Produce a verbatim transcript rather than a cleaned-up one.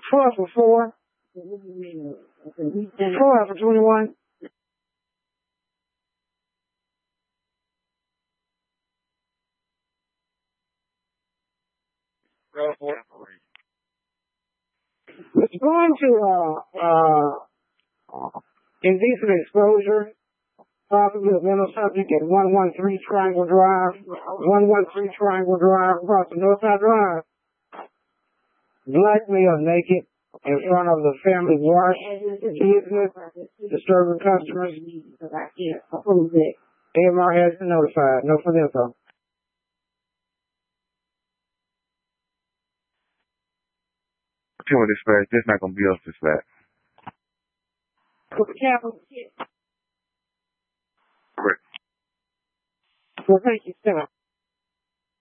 twelve for four. Four for twenty-one. It's going to uh uh indecent exposure. Possibly a mental subject at one one three Triangle Drive. one one three Triangle Drive across the Northside Drive. Black male naked in front of the family wash business, disturbing customers. A M R has been notified. No further info. Two dispatch. This not gonna be us dispatch. Correct. Correct. Well, thank you, sir.